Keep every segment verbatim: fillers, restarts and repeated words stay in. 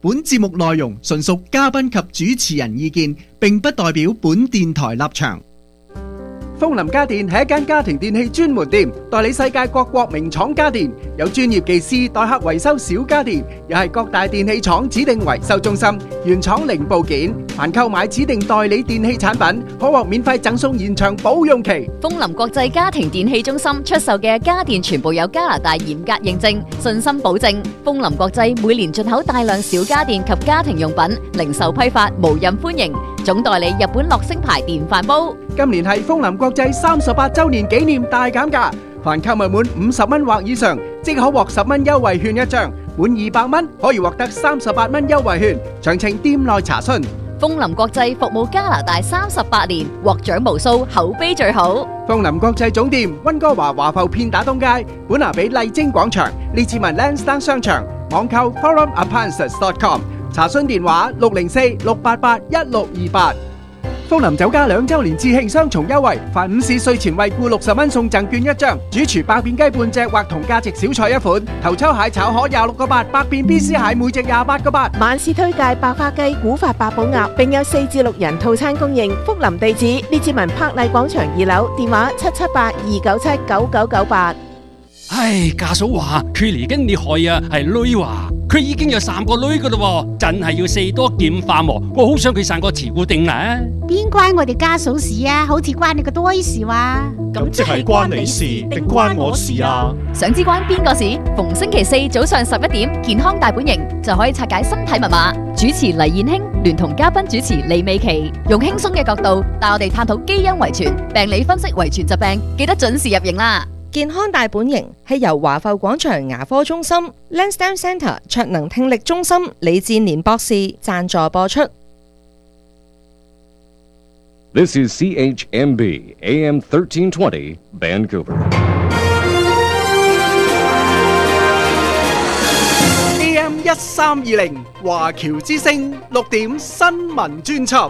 本節目內容純屬嘉賓及主持人意見，並不代表本電台立場。 風林家電係一間家庭電器專門店，代理世界各國名廠家電，有專業技師代客維修小家電，又係各大電器廠指定維修中心，原廠零部件。凡購買指定代理電器產品，可獲免費贈送延長保用期。 風林國際家庭電器中心出售嘅家電全部有加拿大嚴格認證，信心保證。風林國際每年進口大量小家電及家庭用品，零售批發無任歡迎。總代理日本樂聲牌電飯煲。 今年係風林國際三十八周年紀念大減價，凡購物滿五十蚊或以上，即可獲十蚊優惠券一張；滿二百蚊可以獲得三十八蚊優惠券。詳情店內查詢。 風林國際服務加拿大三十八年，獲獎無數，口碑最好。 風林國際總店溫哥華華埠片打東街，本拿比麗晶廣場，列治文 Lansdowne 商場，網購 forum appliances dot com。查詢電話六零四六八八一六二八。風林酒家兩周年致慶雙重優惠，凡午市稅前惠顧六十蚊送贈券一張，主廚百變雞半隻或同價值小菜一款，頭抽蟹炒河廿六個八，百變 B C 蟹每隻廿八個八。 晚市推介百花雞、古法八寶鴨，並有四至六人套餐供應。福林地址列治文柏麗廣場二樓，電話七七八二九七九九九八。 唉，家嫂話佢嚟緊你害啊，係女話佢已經有三個女噶啦，真係要四多劍化喎。我好想佢生個慈固定啦。 邊關我哋家嫂事啊？好似關你個多事話。 咁即係關你事定關我事啊？ 想知關邊個事？逢星期四早上十一點，健康大本營就可以拆解身體密碼。主持黎燕卿聯同嘉賓主持李美琪，用輕鬆嘅角度帶我哋探討基因遺傳、病理分析遺傳疾病，記得準時入營啦。 健康大本營係由華埠廣場牙科中心、Lansdowne Centre 卓能聽力中心李志年博士贊助播出。 This is C H M B A M thirteen twenty Vancouver。 A M 一三二零華僑之聲六點新聞專輯。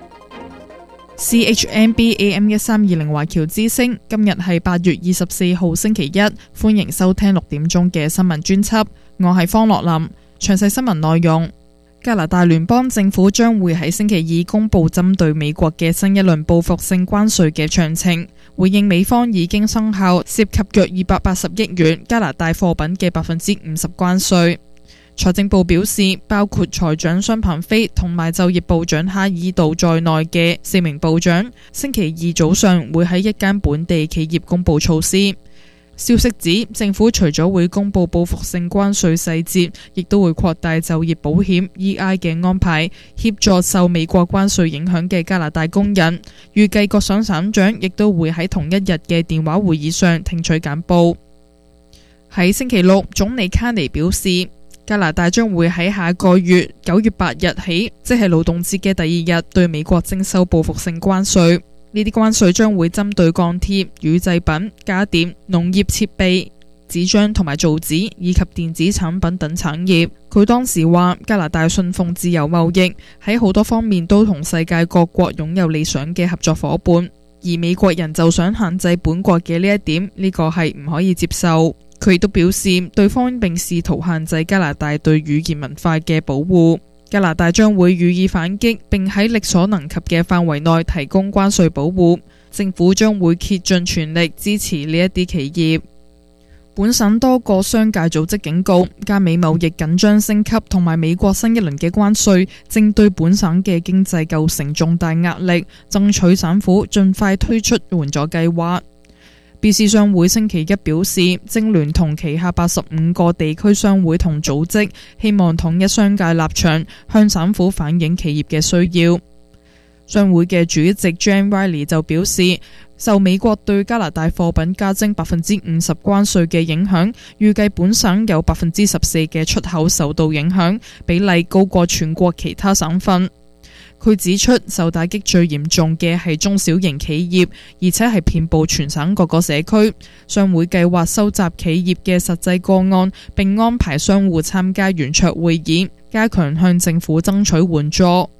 C H M B A M 一三二零華僑之聲，今日係八月二十四號星期一，歡迎收聽六點鐘嘅新聞專輯。我係方樂林，詳細新聞內容。加拿大聯邦政府將會喺星期二公布針對美國嘅新一輪報復性關稅嘅詳情，回應美方已經生效涉及約二百八十億元加拿大貨品嘅百分之五十關稅。財政部表示，包括財長商鵬飛同埋就業部長哈爾道在內嘅四名部長，星期二早上會喺一間本地企業公布措施。消息指，政府除咗會公布報復性關稅細節，亦都會擴大就業保險 E I 嘅安排，協助受美國關稅影響嘅加拿大工人。預計各省省長亦都會喺同一日嘅電話會議上聽取簡報。喺星期六，總理卡尼表示，加拿大將會喺下個月九月八日起，即係勞動節嘅第二日，對美國徵收報復性關稅。呢啲關稅將會針對鋼鐵、乳製品、家電、農業設備、紙張同埋造紙以及電子產品等產業。佢當時話，加拿大信奉自由貿易，喺好多方面都同世界各國擁有理想嘅合作夥伴，而美國人就想限制本國嘅呢一點，呢個係唔可以接受。佢亦都表示，對方並試圖限制加拿大對語言文化嘅保護。加拿大將會予以反擊，並喺力所能及嘅範圍內提供關稅保護。政府將會竭盡全力支持呢一啲企業。本省多個商界組織警告，加美貿易緊張升級同埋美國新一輪嘅關稅，正對本省嘅經濟構成重大壓力，爭取省府盡快推出援助計劃。B C 商會星期一表示，正聯同旗下八十五個地區商會同組織，希望統一商界立場，向省府反映企業嘅需要。商會嘅主席 Jan Riley 就表示，受美國對加拿大貨品加徵百分之五十關稅嘅影響，預計本省有百分之十四嘅出口受到影響，比例高過全國其他省份。佢指出，受打擊最嚴重嘅係中小型企業，而且係遍佈全省各個社區。商會計劃收集企業嘅實際個案，並安排商戶參加圓桌會議，加強向政府爭取援助。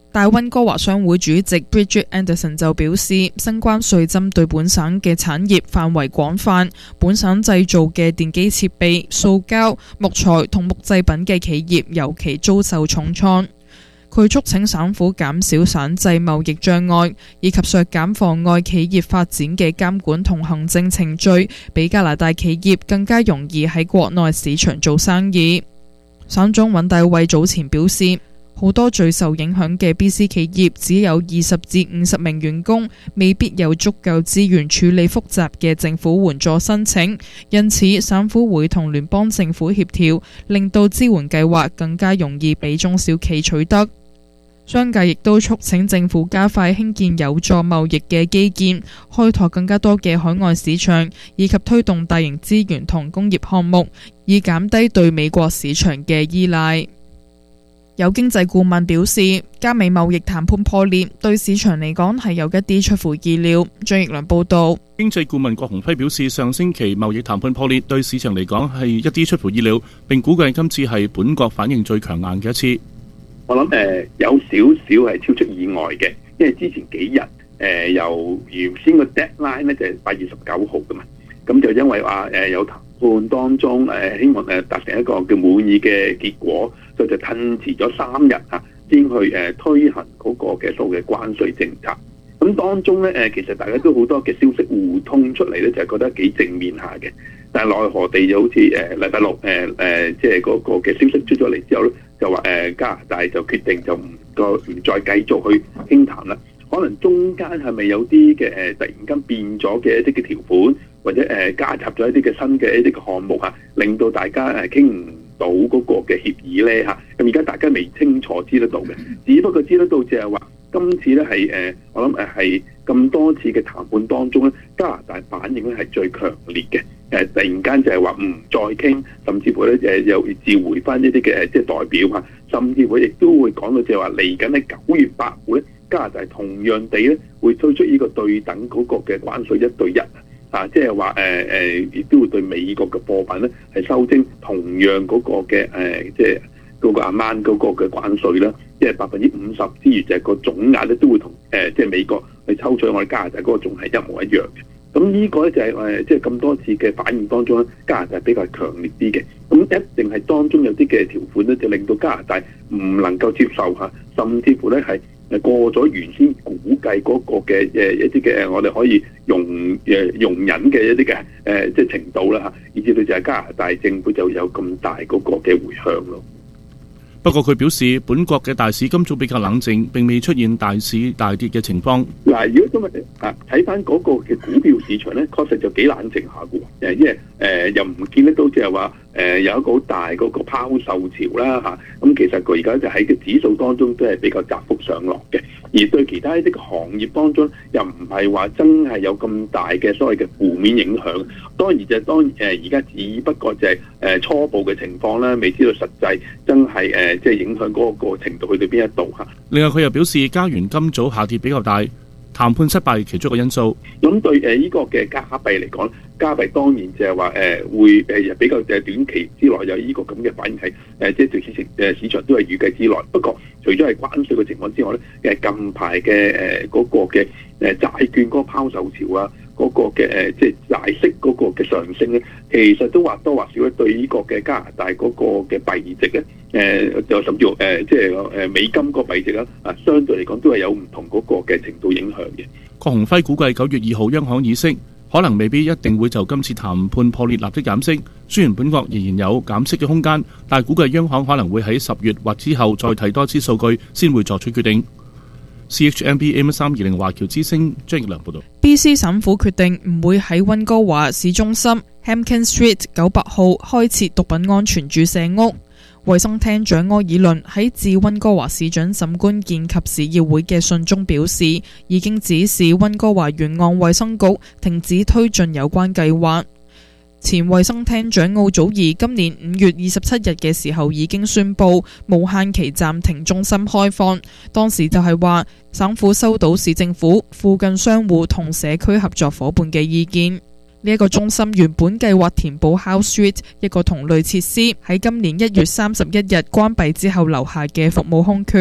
大溫哥華商會主席 Bridget Anderson 就表示，新關稅針對本省嘅產業範圍廣泛，本省製造嘅電機設備、塑膠、木材同木製品嘅企業尤其遭受重創。佢促請省府減少省際貿易障礙，以及削減妨礙企業發展嘅監管同行政程序，俾加拿大企業更加容易喺國內市場做生意。省長尹大衛早前表示，好多最受影響嘅 B C 企業只有二十至五十名員工，未必有足夠資源處理複雜嘅政府援助申請，因此省府會同聯邦政府協調，令到支援計劃更加容易俾中小企取得。商界亦都促請政府加快興建有助貿易嘅基建，開拓更加多嘅海外市場，以及推動大型資源同工業項目，以減低對美國市場嘅依賴。有經濟顧問表示，加美貿易談判破裂對市場嚟講係有一啲出乎意料。張奕良報道。 經濟顧問郭鴻輝表示，上星期貿易談判破裂對市場嚟講係一啲出乎意料，並估計今次係本國反應最強硬嘅一次。 我諗誒、呃、有少少係超出意外嘅，因為之前幾日誒、呃、由原先個 deadline 咧就係八月十九號噶嘛，咁就因為話誒、呃、有談判當中誒、呃、希望誒達成一個叫滿意嘅結果，所以就褪遲咗三日嚇先去誒、呃、推行嗰個嘅所謂嘅關稅政策。咁當中咧誒、呃、其實大家都好多嘅消息互通出嚟咧，就係覺得幾正面下嘅。但係奈何地就好似誒禮拜六誒誒即係嗰個嘅消息出咗嚟之後咧，就話誒、呃、加拿大就決定就唔個唔再繼續去傾談啦。可能中間係咪有啲嘅誒突然間變咗嘅一啲嘅條款，或者誒、呃、加入咗一啲嘅新嘅一啲嘅項目啊，令到大家誒傾唔到嗰個嘅協議咧嚇。咁而家大家未清楚知得到嘅，只不過知得到就係話今次咧係誒我諗誒係咁多次嘅談判當中咧，加拿大反應咧係最強烈嘅。誒突然間就係話唔再傾，甚至乎咧誒又召回翻一啲嘅誒即係代表嚇，甚至乎亦都會講到就係話嚟緊喺九月八號咧，加拿大同樣地咧會推出呢個對等嗰個嘅關稅一對一啊，即係話誒誒亦都會對美國嘅貨品咧係收徵同樣嗰個嘅誒即係嗰個 amount 嗰個嘅關稅啦，即係百分之五十之餘就係個總額咧都會同誒即係美國去抽取我哋加拿大嗰個總係一模一樣嘅。咁呢個咧就係誒，即係咁多次嘅反應當中咧，加拿大比較強烈啲嘅。咁一定係當中有啲嘅條款咧，就令到加拿大唔能夠接受嚇，甚至乎咧係誒過咗原先估計嗰個嘅誒一啲嘅我哋可以容誒容忍嘅一啲嘅誒即係程度啦嚇，以至到就係加拿大政府就有咁大嗰個嘅迴響咯。 不過佢表示，本國嘅大市今早比較冷靜，並未出現大市大跌嘅情況。 嗱，如果今日啊睇翻嗰個嘅股票市場咧，確實就幾冷靜下嘅喎。誒，因為誒又唔見得到即係話誒有一個好大嗰個拋售潮啦嚇。咁其實佢而家就喺個指數當中都係比較窄幅上落嘅，而對其他一啲行業當中又唔係話真係有咁大嘅所謂嘅負面影響。當然就係當誒而家只不過就係誒初步嘅情況啦，未知道實際真係誒。即係影響嗰個程度去到邊一度嚇。 另外佢又表示，加元今早下跌比較大，談判失敗其中一個因素。 咁對誒呢個嘅加幣嚟講，加幣當然就係話誒會誒比較誒短期之內有呢個咁嘅反應係誒，即係對市場誒市場都係預計之內。不過除咗係關稅嘅情況之外咧，誒近排嘅誒嗰個嘅誒債券嗰個拋售潮啊，嗰個嘅誒即係債息嗰個嘅上升咧，其實都或多或少咧對呢個嘅加拿大嗰個嘅幣值咧。誒就、呃、甚至乎誒、呃，即係誒美金個幣值啦，啊，相對嚟講都係有唔同嗰個嘅程度影響嘅。 郭鴻輝估計九月二號央行議息，可能未必一定會就今次談判破裂立即減息。雖然本國仍然有減息嘅空間，但係估計央行可能會喺十月或之後再睇多次數據，先會作出決定。C H M B A M 三二零華僑之聲張奕良報道。 B C 省府決定唔會喺溫哥華市中心 Hampton Street 九百號開設毒品安全注射屋。衛生廳長柯爾倫喺致溫哥華市長沈觀健及市議會嘅信中表示，已經指示溫哥華沿岸衛生局停止推進有關計劃。前衛生廳長奧祖兒今年五月二十七日嘅時候已經宣布無限期暫停中心開放，當時就係話省府收到市政府、附近商戶同社區合作夥伴嘅意見。呢一個中心原本計劃填補 House Street 一個同類設施喺今年一月三十一日關閉之後留下嘅服務空缺。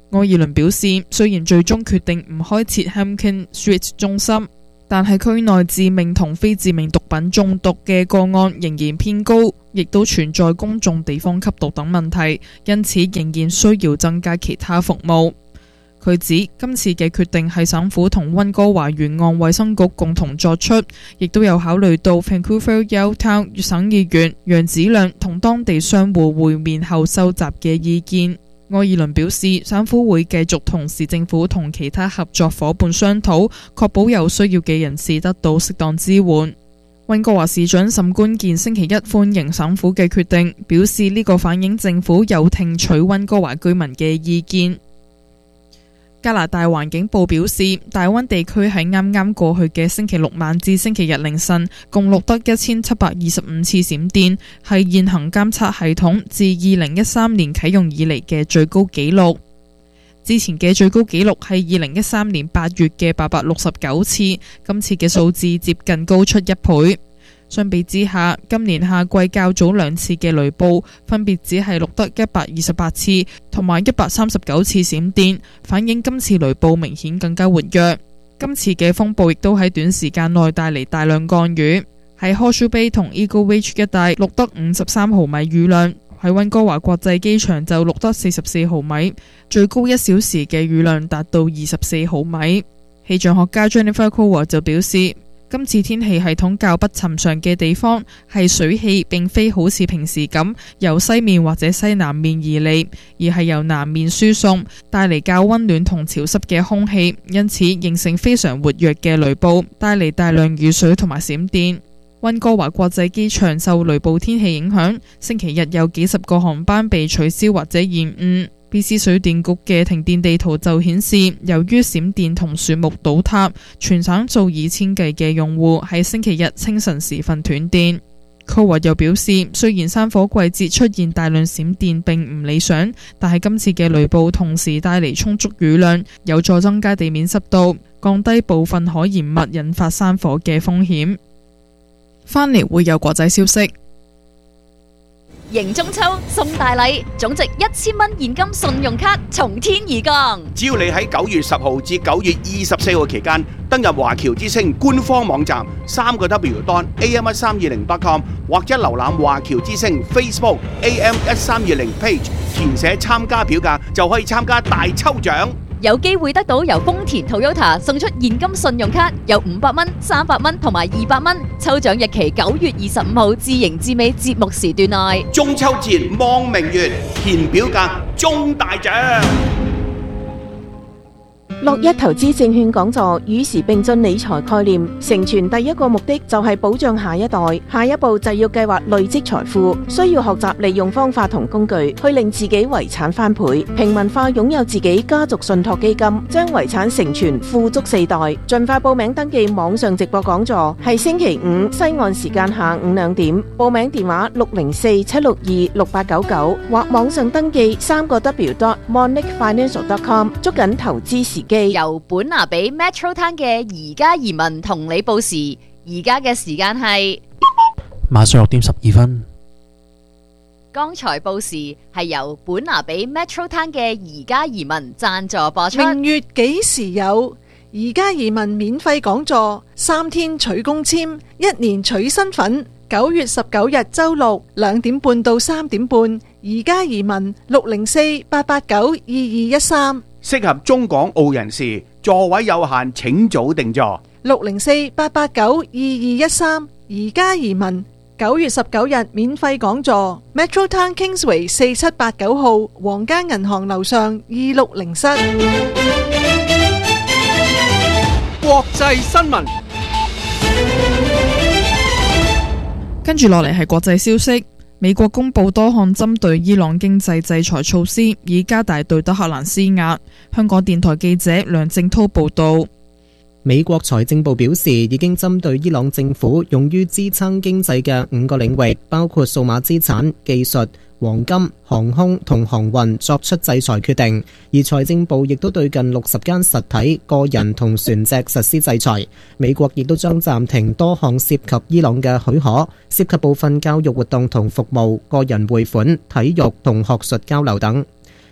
愛爾蘭表示，雖然最終決定唔開設 Hampton Street 中心，但係區內致命同非致命毒品中毒嘅個案仍然偏高，亦都存在公眾地方吸毒等問題，因此仍然需要增加其他服務。佢指今次嘅決定係省府同溫哥華沿岸衛生局共同作出，亦都有考慮到 Vancouver Yaletown 省議員楊子亮同當地商戶會面後收集嘅意見。愛爾蘭表示，省府會繼續同市政府同其他合作伙伴商討，確保有需要嘅人士得到適當支援。溫哥華市長沈觀健星期一歡迎省府嘅決定，表示呢個反映政府有聽取溫哥華居民嘅意見。加拿大環境部表示，大溫地區喺啱啱過去嘅星期六晚至星期日凌晨，共錄得一千七百二十五次閃電，係現行監測系統自二零一三年啟用以嚟嘅最高紀錄。之前嘅最高紀錄係二零一三年八月嘅八百六十九次，今次嘅數字接近高出一倍。相比之下，今年夏季較早兩次嘅雷暴分別只係錄得一百二十八次同埋一百三十九次閃電，反映今次雷暴明顯更加活躍。今次嘅風暴亦都喺短時間內帶嚟大量降雨，喺 Horseshoe Bay 同 Eagle Ridge 一帶錄得五十三毫米雨量，喺溫哥華國際機場就錄得四十四毫米，最高一小時嘅雨量達到二十四毫米。氣象學家 Jennifer Coward 就表示，今次天氣系統較不尋常嘅地方係水氣並非好似平時咁由西面或者西南面而嚟，而係由南面輸送，帶嚟較溫暖同潮濕嘅空氣，因此形成非常活躍嘅雷暴，帶嚟大量雨水同埋閃電。溫哥華國際機場受雷暴天氣影響，星期日有幾十個航班被取消或者延誤。B C 水電局嘅停電地圖就顯示，由於閃電同樹木倒塌，全省數以千計嘅用戶喺星期日清晨時分斷電。Coward又表示，雖然山火季節出現大量閃電並唔理想，但係今次嘅雷暴同時帶嚟充足雨量，有助增加地面濕度，降低部分可燃物引發山火嘅風險。返嚟會有國際消息。 迎中秋送大禮，總值一千蚊現金信用卡從天而降。 只要你喺九月十號至九月二十四號期間登入華僑之星官方網站三個 W dot A M 一三二零 dot com 或者瀏覽華僑之星 Facebook A M 一三二零 page， 填寫參加表格就可以參加大抽獎。 有機會得到由豐田 Toyota 送出現金信用卡，有五百蚊、三百蚊同埋二百蚊。抽獎日期九月二十五號至迎至尾節目時段內。 中秋節望明月，填表格中大獎。 樂一投資證券講座與時並進理財概念，成全第一個目的就係保障下一代，下一步就要計劃累積財富，需要學習利用方法同工具去令自己遺產翻倍，平民化擁有自己家族信託基金，將遺產承傳富足四代。盡快報名登記網上直播講座，係星期五西岸時間下午兩點，報名電話六零四七六二六八九九或網上登記三個 W dot monic financial dot com， 捉緊投資時機。 由本拿比 Metro Town 嘅而家移民同你報時，而家嘅時間係晚上六點十二分。 剛才報時係由本拿比 Metro Town 嘅而家移民贊助播出。 明月幾時有？而家移民免費講座，三天取公簽，一年取身份。九月十九日周六兩點半到三點半，而家移民六零四八八九二二一三。 適合中港澳人士，座位有限，請早訂座。 六零四八八九二二一三，而家移民九月十九日免費講座 ，Metro Town Kingsway 四七八九號皇家銀行樓上二六零室。 國際新聞， 跟住落嚟係國際消息。美國公布多項針對伊朗經濟制裁措施，以加大對德黑蘭施壓。香港電台記者梁正濤報道。 美國財政部表示，已經針對伊朗政府用於支撐經濟嘅五個領域，包括數碼資產、技術、黃金、航空同航運作出制裁決定，而財政部亦都對近六十間實體、個人同船隻實施制裁。美國亦都將暫停多項涉及伊朗嘅許可，涉及部分教育活動同服務、個人匯款、體育同學術交流等。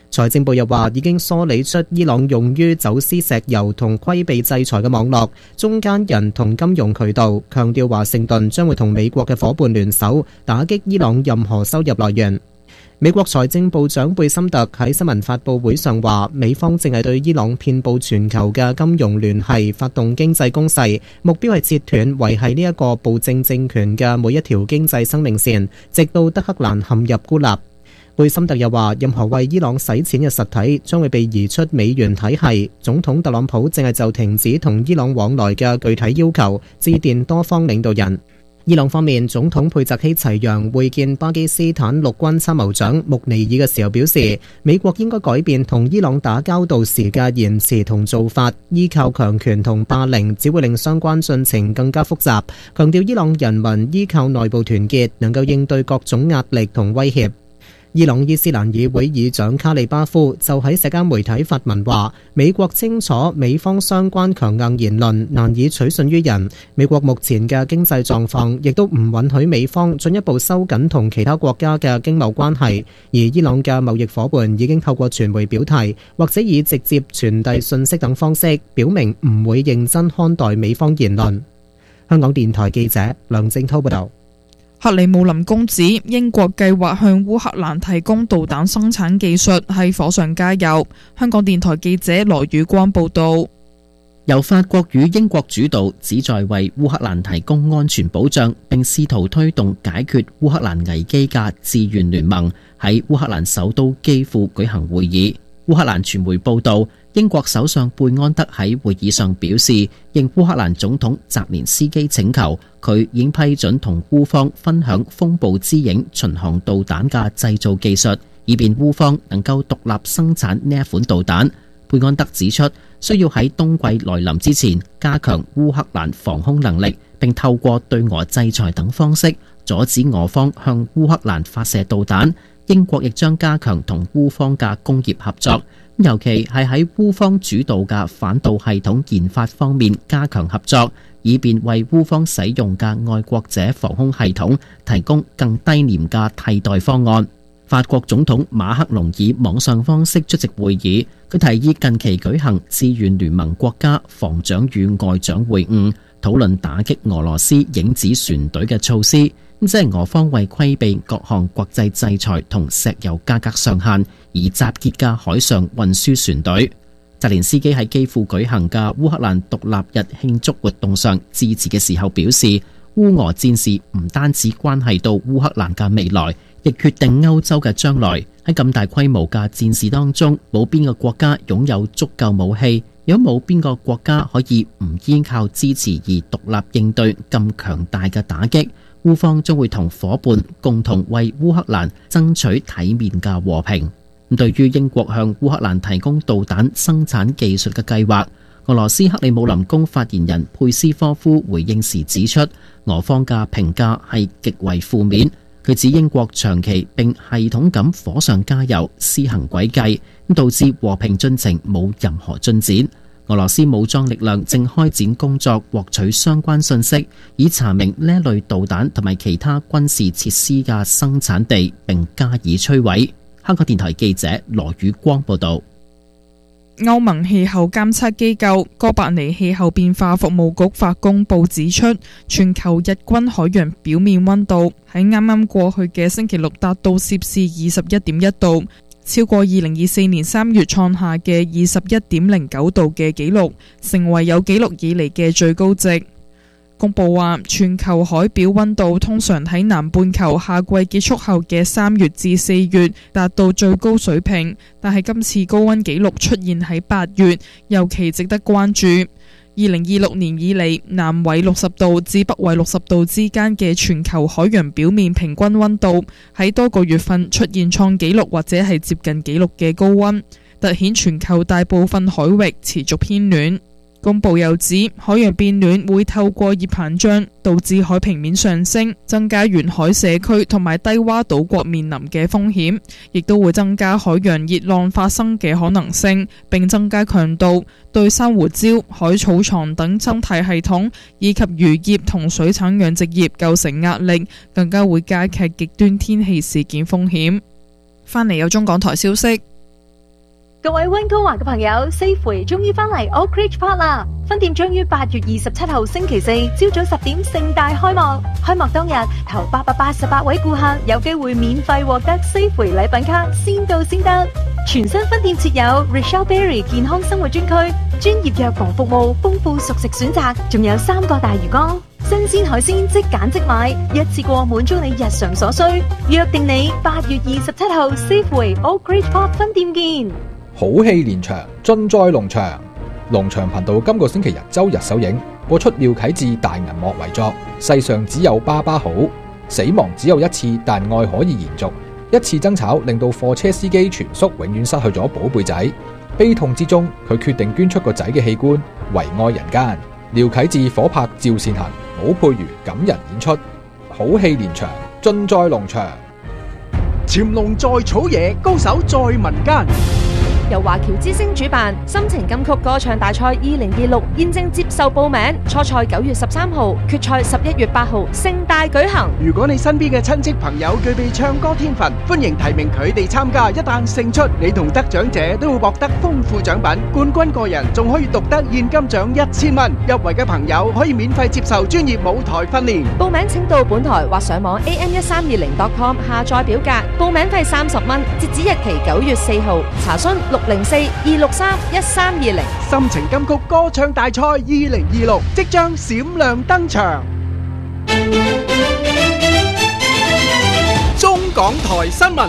財政部又話已經梳理出伊朗用於走私石油同規避制裁嘅網絡、中間人同金融渠道，強調華盛頓將會同美國嘅夥伴聯手打擊伊朗任何收入來源。美國財政部長貝森特喺新聞發佈會上話，美方正係對伊朗遍佈全球嘅金融聯繫發動經濟攻勢，目標係切斷維繫呢一個暴政政權嘅每一條經濟生命線，直到德黑蘭陷入孤立。貝森特又話，任何為伊朗洗錢嘅實體將會被移出美元體系。總統特朗普正係就停止同伊朗往來嘅具體要求致電多方領導人。伊朗方面，總統佩澤希齊揚會見巴基斯坦陸軍參謀長穆尼爾嘅時候表示，美國應該改變同伊朗打交道時嘅言辭同做法，依靠強權同霸凌只會令相關進程更加複雜。強調伊朗人民依靠內部團結，能夠應對各種壓力同威脅。伊朗伊斯蘭議會議長卡利巴夫就喺社交媒體發文話，美國清楚美方相關強硬言論難以取信於人，美國目前嘅經濟狀況亦都唔允許美方進一步收緊同其他國家嘅經貿關係，而伊朗嘅貿易夥伴已經透過傳媒表態，或者以直接傳遞信息等方式，表明唔會認真看待美方言論。香港電台記者梁正滔報導。 克里姆林宮指英國計劃向烏克蘭提供導彈生產技術，係火上加油。香港電台記者羅宇光報道。 由法國與英國主導，旨在為烏克蘭提供安全保障，並試圖推動解決烏克蘭危機嘅志願聯盟喺烏克蘭首都基輔舉行會議。烏克蘭傳媒報道，英國首相貝安德喺會議上表示，應烏克蘭總統澤連斯基請求，佢已經批准同烏方分享風暴之影巡航導彈嘅製造技術，以便烏方能夠獨立生產呢一款導彈。貝安德指出，需要喺冬季來臨之前加強烏克蘭防空能力，並透過對俄制裁等方式阻止俄方向烏克蘭發射導彈。英國亦將加強同烏方嘅工業合作，尤其係喺烏方主導嘅反導系統研發方面加強合作，以便為烏方使用嘅愛國者防空系統提供更低廉嘅替代方案。法國總統馬克龍以網上方式出席會議，佢提議近期舉行志願聯盟國家防長與外長會晤，討論打擊俄羅斯影子船隊嘅措施。即係俄方為規避各項國際制裁同石油價格上限而集結嘅海上運輸船隊。澤連斯基喺基輔舉行嘅烏克蘭獨立日慶祝活動上致辭嘅時候表示，烏俄戰事唔單止關係到烏克蘭嘅未來，亦決定歐洲嘅將來。喺咁大規模嘅戰事當中，冇邊個國家擁有足夠武器，有冇邊個國家可以唔依靠支持而獨立應對咁強大嘅打擊。烏方將會同伙伴共同為烏克蘭爭取體面嘅和平。對於英國向烏克蘭提供導彈生產技術嘅計劃，俄羅斯克里姆林宮發言人佩斯科夫回應時指出，俄方嘅評價係極為負面。佢指英國長期並系統咁火上加油，施行詭計，導致和平進程冇任何進展。俄羅斯武裝力量正開展工作，獲取相關信息，以查明呢一類導彈同埋其他軍事設施嘅生產地，並加以摧毀。香港電台記者羅宇光報道。 歐盟氣候監測機構哥白尼氣候變化服務局發公報指出，全球日均海洋表面溫度喺啱啱過去嘅星期六達到攝氏二十一點一度，超過二零二四年三月創下嘅二十一點零九度嘅紀錄，成為有紀錄以嚟嘅最高值。公佈話，全球海表溫度通常喺南半球夏季結束後嘅三月至四月達到最高水平，但係今次高溫紀錄出現喺八月，尤其值得關注。二零二六年以嚟，南緯六十度至北緯六十度之間嘅全球海洋表面平均溫度喺多個月份出現創紀錄或者係接近紀錄嘅高溫，凸顯全球大部分海域持續偏暖。公報又指，海洋變暖會透過熱膨脹導致海平面上升，增加沿海社區同埋低洼島國面臨嘅風險，亦都會增加海洋熱浪發生嘅可能性，並增加強度，對珊瑚礁、海草床等生態系統以及漁業同水產養殖業構成壓力，更加會加劇極端天氣事件風險。翻嚟有中港台消息。 各位溫哥華嘅朋友 ，Safeway 終於返嚟 Oak Ridge Park 啦！分店將於八月二十七號星期四朝早十點盛大開幕。開幕當日，頭八百八十八位顧客有機會免費獲得 Safeway 禮品卡，先到先得。全新分店設有 Rochelle Berry 健康生活專區，專業藥房服務，豐富熟食選擇，仲有三個大魚缸。新鮮海鮮即揀即買，一次過滿足你日常所需。約定你八月二十七號 Safeway Oak Ridge Park 分店見。 好戲連場，盡在龍翔。龍翔頻道今個星期日周日首映，播出廖啟智大銀幕遺作《世上只有爸爸好》。死亡只有一次，但愛可以延續。一次爭吵令到貨車司機全叔永遠失去咗寶貝仔。悲痛之中，佢決定捐出個仔嘅器官，為愛人間。廖啟智火拍趙善恒、武佩瑜感人演出，好戲連場，盡在龍翔。 潛龍在草野，高手在民間。 由華僑之星主辦心情金曲歌唱大賽二零二六現正接受報名，初賽九月十三號，決賽十一月八號，盛大舉行。 如果你身邊嘅親戚朋友具備唱歌天分，歡迎提名佢哋參加。一旦勝出，你同得獎者都會獲得豐富獎品，冠軍個人仲可以獨得現金獎一千蚊。入圍嘅朋友可以免費接受專業舞台訓練。 報名請到本台或上網 a m 一三二零 dot com 下載表格，報名費三十蚊，截止日期九月四號。查詢六零四二六三一三二零。 心情金曲歌唱大賽二零二六即將閃亮登場。中港台新聞。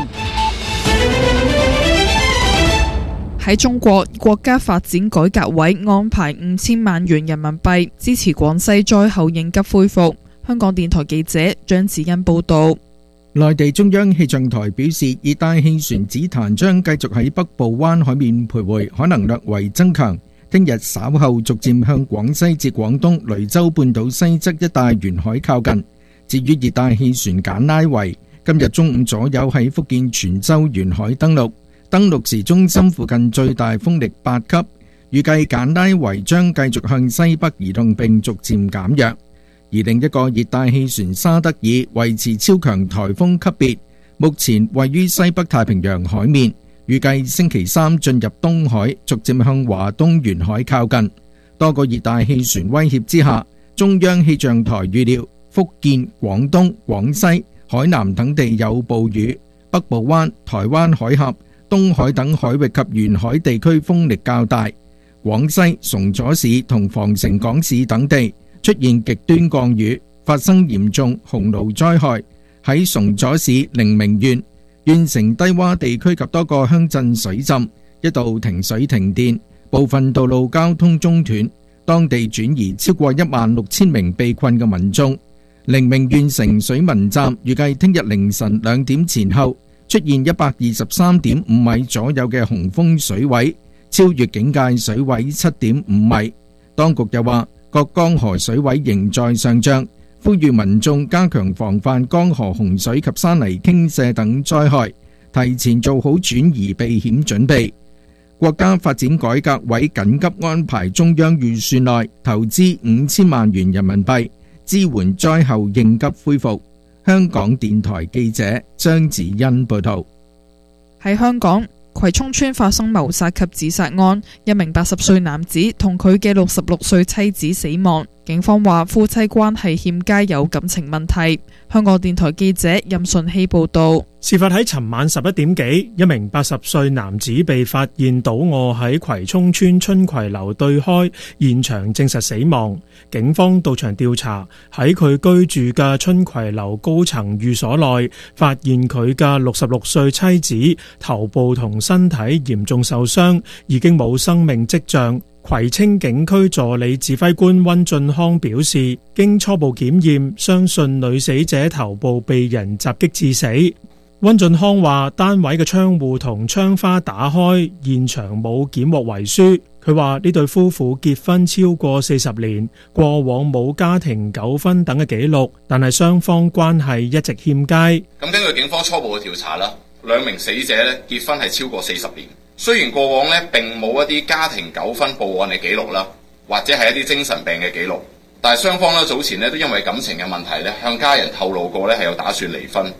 喺中國，國家發展改革委安排五千萬元人民幣支持廣西災後應急恢復。香港電台記者張子欣報道。 內地中央氣象台表示，熱帶氣旋紫檀將繼續喺北部灣海面徘徊，可能略為增強。聽日稍後逐漸向廣西至廣東雷州半島西側一帶沿海靠近。至於熱帶氣旋簡拉維，今日中午左右喺福建泉州沿海登陸，登陸時中心附近最大風力八級。預計簡拉維將繼續向西北移動並逐漸減弱。而另一個熱帶氣旋沙德爾維持超強颱風級別，目前位於西北太平洋海面，預計星期三進入東海，逐漸向華東沿海靠近。多個熱帶氣旋威脅之下，中央氣象台預料福建、廣東、廣西、海南等地有暴雨，北部灣、台灣海峽、東海等海域及沿海地區風力較大。廣西崇左市同防城港市等地出現極端降雨，發生嚴重洪澇災害。喺崇左市寧明縣，縣城低洼地區及多個鄉鎮水浸，一度停水停電，部分道路交通中斷，當地轉移超過一萬六千名被困嘅民眾。寧明縣城水文站預計聽日凌晨兩點前後出現一百二十三點五米左右嘅洪峰水位，超越警戒水位七點五米。當局又話，各江河水位仍在上漲，呼籲民眾加強防範江河洪水及山泥傾瀉等災害，提前做好轉移避險準備。國家發展改革委緊急安排中央預算內投資五千萬元人民幣，支援災後應急恢復。香港電台記者張子欣報道。 喺香港葵涌村發生謀殺及自殺案，一名八十歲男子同佢嘅六十六歲妻子死亡。警方話夫妻關係欠佳，有感情問題。香港電台記者任順希報道。 事發喺尋晚十一點幾，一名八十歲男子被發現倒卧喺葵涌村春葵樓對開，現場證實死亡。警方到場調查，喺佢居住嘅春葵樓高層寓所內，發現佢嘅六十六歲妻子頭部同身體嚴重受傷，已經冇生命跡象。葵青警區助理指揮官溫俊康表示，經初步檢驗，相信女死者頭部被人襲擊致死。溫俊康話，單位嘅窗戶同窗花打開，現場冇檢獲遺書。佢話呢對夫婦結婚超過四十年，過往冇家庭糾紛等嘅記錄，但係雙方關係一直欠佳。 咁根據警方初步嘅調查啦，兩名死者咧結婚係超過四十年。雖然過往咧並冇一啲家庭糾紛報案嘅記錄啦，或者係一啲精神病嘅記錄，但係雙方咧早前咧都因為感情嘅問題咧向家人透露過咧係有打算離婚。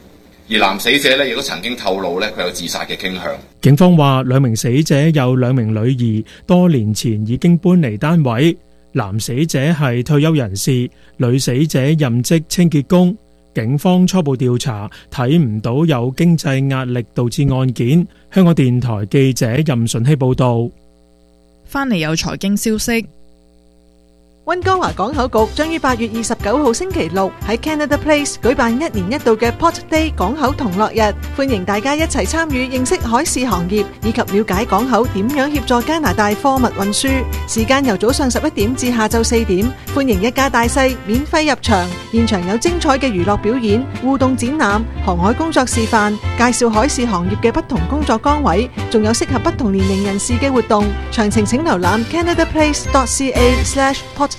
而男死者咧亦都曾經透露咧佢有自殺嘅傾向。 警方話兩名死者有兩名女兒，多年前已經搬離單位。男死者係退休人士，女死者任職清潔工。警方初步調查睇唔到有經濟壓力導致案件。香港電台記者任順希報導。 返嚟有財經消息。 溫哥華港口局將於八月二十九號星期六喺 Canada Place 舉辦一年一度嘅 Port Day 港口同樂日，歡迎大家一齊參與認識海事行業以及了解港口點樣協助加拿大貨物運輸。時間由早上十一點至下晝四點，歡迎一家大細免費入場，現場有精彩嘅娛樂表演、互動展覽、航海工作示範、介紹海事行業嘅不同工作崗位，仲有適合不同年齡人士嘅活動。詳情請瀏覽 canadaplace dot c a slash port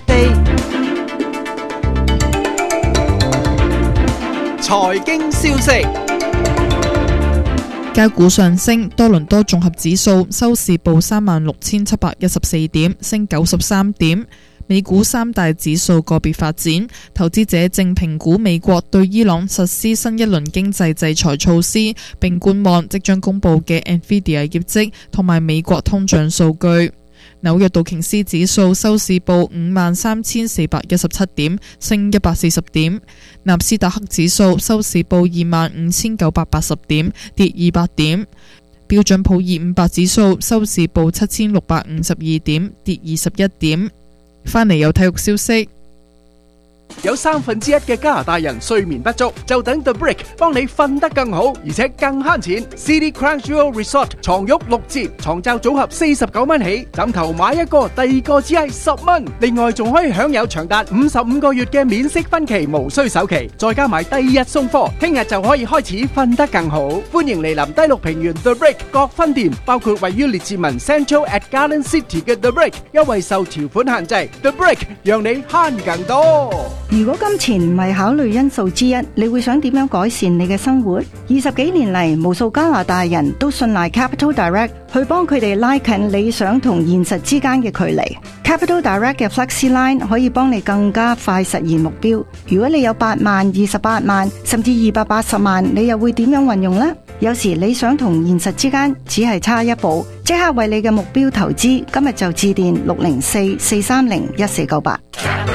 財經消息， 交股上升，多倫多綜合指數收市報三萬六千七百一十四點，升九十三點。美股三大指數個別發展，投資者正評估美國對伊朗實施新一輪經濟制裁措施，並觀望即將公布嘅 Nvidia 業績同埋美國通脹數據。紐約道瓊斯指數收市報五萬三千四百一十七點，升一百四十點。納斯達克指數收市報二萬五千九百八十點，跌二百點。標準普爾五百指數收市報七千六百五十二點，跌二十一點。返嚟有體育消息。 有三分之一嘅加拿大人睡眠不足，就等 The Brick 幫你瞓得更好，而且更慳錢。City Crown Jewel Resort 床褥六折，床罩組合四十九蚊起，枕頭買一個，第二個只係十蚊。另外仲可以享有長達五十五個月嘅免息分期，無需首期，再加埋第二日送貨，聽日就可以開始瞓得更好。歡迎嚟臨低綠平原 The Brick 各分店，包括位於列治文 Central at Garden City 嘅 The Brick， 優惠受條款限制。The Brick 讓你慳更多。 如果金錢唔係考慮因素之一，你會想點樣改善你嘅生活？二十幾年嚟，無數加拿大人都信賴 Capital Direct 去幫佢哋拉近理想同現實之間嘅距離。Capital Direct 嘅 Flexi Line 可以幫你更加快實現目標。如果你有八萬、二十八萬，甚至二百八十萬，你又會點樣運用呢？有時理想同現實之間只係差一步，即刻為你嘅目標投資。今日就致電六零四四三零一四九八。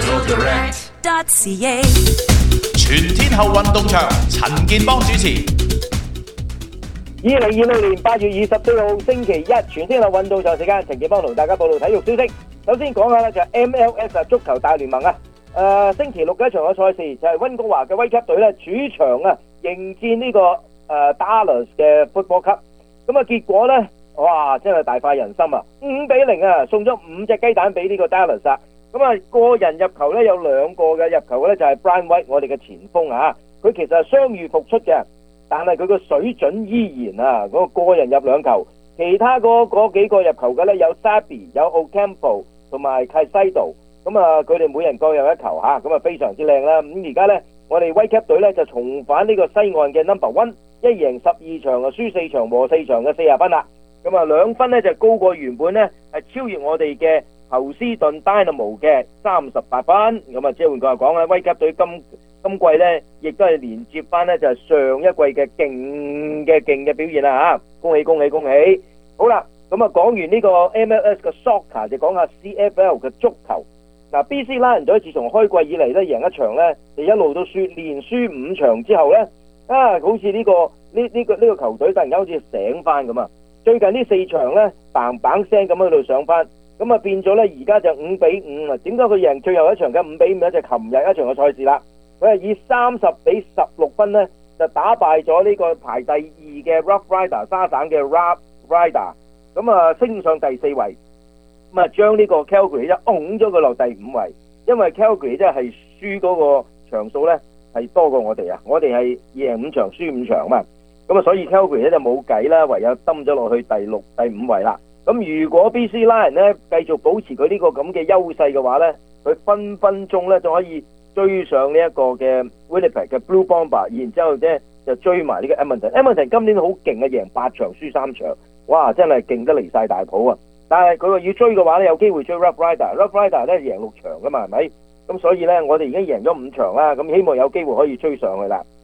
全天候運動場，陳健邦主持。 二零二六年八月二十四號星期一，全天候運動場時間，陳健邦同大家報道體育消息。首先講下咧就係 M L S 啊，足球大聯盟啊。誒、呃，星期六嘅一場嘅賽事就係溫哥華嘅威級隊咧主場啊迎戰呢、這個誒、呃、Dallas 嘅 Football Cup。咁啊結果咧，哇真係大快人心啊！五比零啊，送咗五隻雞蛋俾呢個 Dallas 啊。咁啊，個人入球咧有兩個嘅入球咧就係 Brian White 我哋嘅前鋒啊，佢其實係傷愈復出嘅，但係佢個水準依然啊，嗰、那個個人入兩球，其他嗰嗰幾個入球嘅咧有 Sabi 有 Ocampo 同埋 Caicedo， 咁啊佢哋每人各有一球吓，咁啊非常之靚啦。咁而家咧我哋威級隊咧就重返呢個西岸嘅 number one， 一贏十二場啊，輸四場和四場嘅四十分啦。咁啊兩分咧就高過原本咧係超越我哋嘅侯斯頓 Dynamo 嘅三十八分。咁啊即係換句話講啊，威級隊今今季咧亦都係連接翻咧就係上一季嘅勁嘅勁嘅表現啦吓，恭喜恭喜恭喜！好啦，咁啊講完呢個 M L S 嘅 Soccer 就講下 C F L 嘅足球。嗱 B C Lions 隊自從開季以嚟咧贏一場咧就一路都輸，連輸五場之後咧啊好似呢、這個呢呢、這個呢、這個球隊突然間好似醒翻咁啊！最近呢四場咧嘭嘭聲咁喺度上翻。咁啊變咗咧，而家就五比五啊！點解佢贏最後一場嘅五比五咧？就係琴日一場嘅賽事啦。佢係以三十比十六分咧，就打敗咗呢個排第二嘅 Rough Rider 沙省嘅 Rough Rider， 咁啊升上第四位。咁啊將呢個 Calgary 一拱咗佢落第五位，因為 Calgary 即係輸嗰個場數咧係多過我哋啊！我哋係贏五場輸五場嘛，咁啊所以 Calgary 咧就冇計啦，唯有抌咗落去第六、第五位啦。咁如果 B C Lions 咧繼續保持佢呢個咁嘅優勢嘅話咧，佢分分鐘咧就可以追上呢一個嘅 Winnipeg 嘅 Blue Bomber， 然之後咧就追埋呢個 Edmonton。Edmonton 今年好勁啊，贏八場輸三場，哇！真係勁得離晒大譜啊！但係佢話要追嘅話咧，有機會追 Rough Rider。Rough Rider 咧贏六場噶嘛，係咪？咁所以咧，我哋已經贏咗五場啦，咁希望有機會可以追上去啦。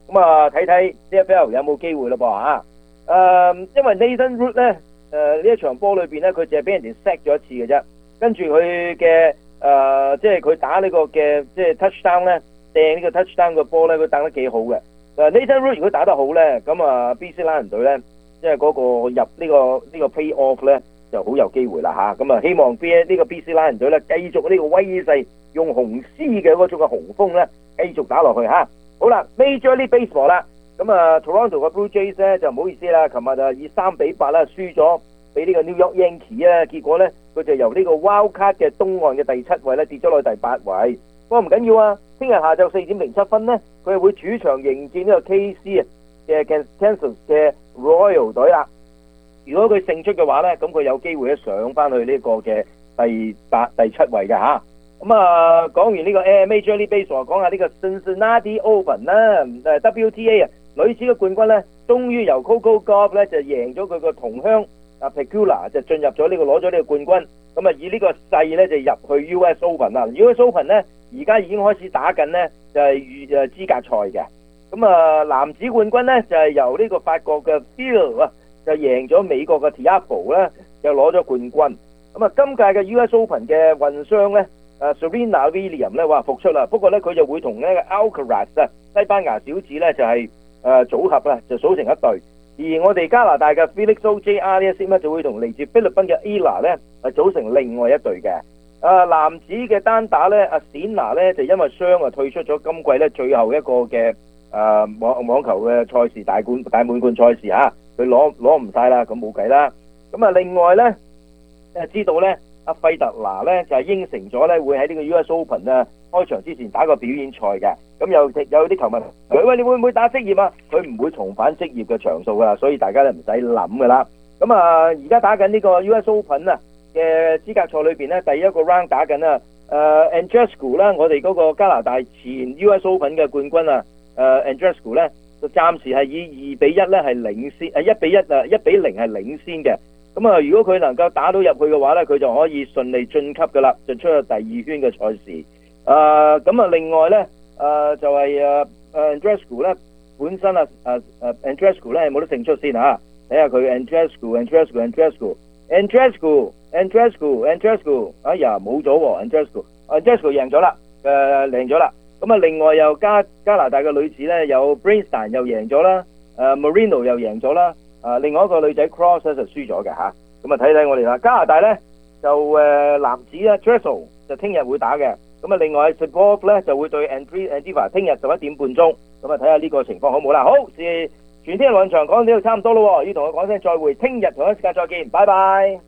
咁啊睇睇 C F L 有冇機會咯噃嚇。誒，因為 Nathan Root 咧，誒呢一場波裏邊咧，佢淨係俾人哋 sack 咗一次嘅啫。跟住佢嘅誒，即係佢打呢個嘅即係 touchdown 咧，掟呢個 touchdown 嘅波咧，佢打得幾好嘅。誒 Nathan Root 如果打得好咧，咁啊 B C 藍隊咧，即係嗰個入呢個呢個 play off 咧，就好有機會啦嚇。咁啊，希望 B 呢個 B C 藍隊咧，繼續呢個威勢，用紅絲嘅嗰種嘅雄風咧，繼續打落去嚇。好啦 ，Major League Baseball 啦。咁啊 ，Toronto 嘅 Blue Jays 咧就唔好意思啦，琴日就以三比八啦輸咗俾呢個 New York Yankees 啊，結果咧佢就由呢個 Wild Card 嘅東岸嘅第七位咧跌咗落去第八位。不過唔緊要啊，聽日下晝四點零七分咧，佢係會主場迎戰呢個 K C 啊嘅 Kansas 嘅 Royal 隊啦。如果佢勝出嘅話咧，咁佢有機會咧上翻去呢個嘅第八、第七位嘅嚇。咁啊，講完呢個 Major League Baseball， 講下呢個 Cincinnati Open 啦，誒 W T A 啊。女子嘅冠軍咧，終於由 Coco Gauff 咧就贏咗佢個同鄉啊 Pegula 就進入咗呢個攞咗呢個冠軍。咁啊以呢個勢咧就入去 U S Open 啦。U S Open 咧而家已經開始打緊咧就係預誒資格賽嘅。咁啊男子冠軍咧就係由呢個法國嘅 Phil 啊就贏咗美國嘅 Tiafoe 咧就攞咗冠軍。咁啊今屆嘅 U S Open 嘅混雙咧誒 Serena Williams 咧話復出啦，不過咧佢就會同呢個 Alcaraz 啊西班牙小子咧就係、是。誒、呃、組合啦，就組成一隊。而我哋加拿大嘅 Felix Auger 呢一 set 咧，就會同嚟自菲律賓嘅 Ella 咧，係組成另外一隊嘅。誒、呃、男子嘅單打咧，阿冼拿咧就因為傷啊退出咗今季咧最後一個嘅誒、呃、網網球嘅賽事大冠大滿貫賽事嚇，佢攞攞唔晒啦，咁冇計啦。咁啊另外咧誒知道咧，阿費特拿咧就係、是、應承咗咧會喺呢個 U S Open 啊開場之前打個表演賽嘅。咁有有啲球迷佢喂，你會唔會打職業啊？佢唔會重返職業嘅場數噶，所以大家都唔使諗噶啦。咁啊，而家打緊呢個 U S Open 啊嘅資格賽裏邊咧，第一個 round 打緊啊，誒 Andreescu 啦，我哋嗰個加拿大前 U S Open 嘅冠軍啊，誒 Andreescu 咧，就暫時係以二比一咧係領先，誒一比一啊一比零係領先嘅。咁啊，如果佢能夠打到入去嘅話咧，佢就可以順利晉級噶啦，就出咗第二圈嘅賽事。誒咁啊，另外咧。誒、呃、就係誒誒 Andreescu 咧，本身啊誒誒 Andreescu 咧係冇得勝出先嚇，睇下佢 Andreescu Andreescu Andreescu Andreescu Andreescu Andreescu 哎呀冇咗喎 Andreescu Andreescu 贏咗啦，誒贏咗啦。咁啊另外又加加拿大嘅女子咧有 Brinston 又贏咗啦，誒、呃、Marino 又贏咗啦，啊、呃、另外一個女仔 Cross 咧就輸咗嘅嚇。咁啊睇睇我哋啦，加拿大咧就誒、呃、男子咧 Dressel 就聽日會打嘅。咁啊，另外 Support 咧就會對 Andreeva 聽日十一點半鐘，咁啊睇下呢個情況好唔好啦。好，是全天運場講到呢度差唔多咯，要同我講聲再會，聽日同一時間再見，拜拜。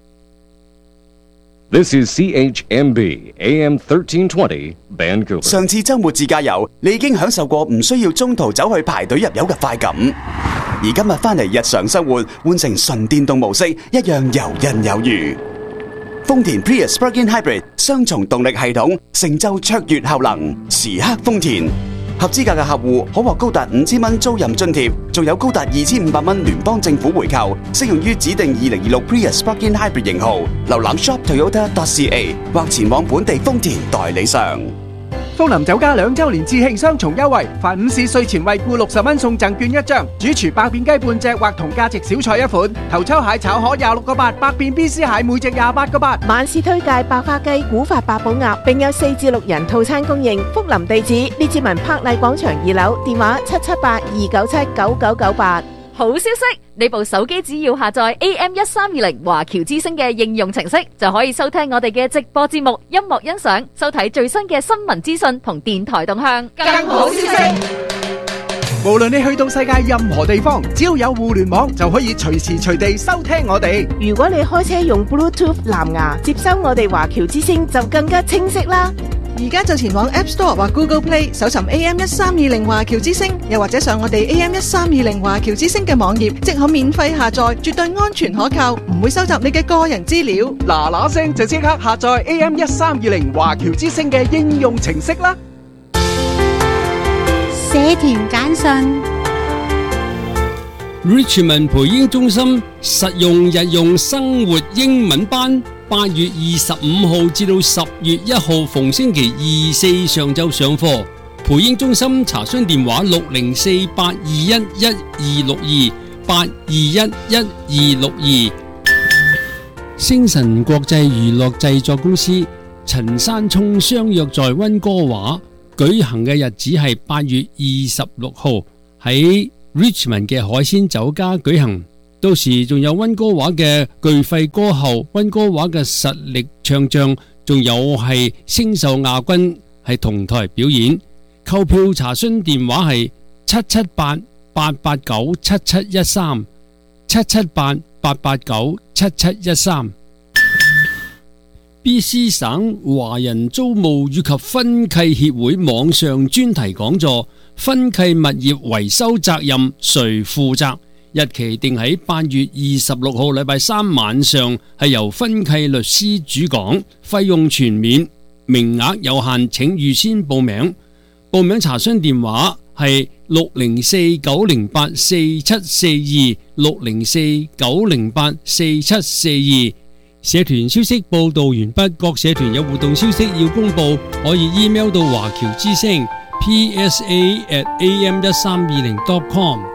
This is C H M B A M thirteen twenty Vancouver。 上次週末自駕遊，你已經享受過唔需要中途走去排隊入油嘅快感，而今日翻嚟日常生活，換成純電動模式，一樣游刃有餘。豐田 Prius Plug-in Hybrid 雙重動力系統，成就卓越效能，時刻豐田。合資格嘅客戶可獲高達五千蚊租賃津貼，仲有高達二千五百蚊聯邦政府回扣，適用於指定二零二六 Prius Plug-in Hybrid 型號。瀏覽 shop toyota dot c a 或前往本地豐田代理商。 福林酒家兩週年致慶雙重優惠，凡午市稅前惠顧六十蚊送贈券一張，主廚百變雞半隻或同價值小菜一款，頭抽蟹炒河廿六個八，百變 B C 蟹每隻廿八個八。 晚市推介百花雞、古法八寶鴨，並有四至六人套餐供應。福林地址：列治文柏麗廣場二樓，電話七七八二九七九九九八。 好消息！你部手機只要下載 A M 一三二零華僑之聲嘅應用程式，就可以收聽我哋嘅直播節目、音樂欣賞、收睇最新嘅新聞資訊同電台動向。更好消息！ 無論你去到世界任何地方，只要有互聯網，就可以隨時隨地收聽我哋。 如果你開車用 Bluetooth 藍牙接收我哋華僑之聲，就更加清晰啦。 而家就前往 App Store 或 Google Play 搜尋 A M 一三二零華僑之聲，又或者上我哋 A M 一三二零華僑之聲嘅網頁，即可免費下載，絕對安全可靠，唔會收集你嘅個人資料。 嗱嗱聲就即刻下載 A M 一三二零華僑之聲嘅應用程式啦！ 社團簡訊 Richmond 培英中心實用日用生活英文班，八月二十五號至到十月一號逢星期二四上晝上課， 培英中心查詢電話六零四八二一一二六二八二一一二六二。星辰國際娛樂製作公司陳山聰相約在溫哥華舉行嘅日子係八月二十六號喺 Richmond 嘅海鮮酒家舉行，到時仲有溫哥華嘅巨肺歌后、溫哥華嘅實力唱將，仲有係星秀亞軍係同台表演。購票查詢電話係七七八八八九七七一三七七八八八九七七一三。B C 省華人租務以及分契協會網上專題講座：分契物業維修責任誰負責？日期定喺八月二十六號禮拜三晚上，係由分契律師主講，費用全免，名額有限，請預先報名。報名查詢電話係六零四九零八四七四二六零四九零八四七四二。社團消息報道完畢，各社團有活動消息要公布，可以 email 到華僑之聲 P S A at A M 一三二零 dot com。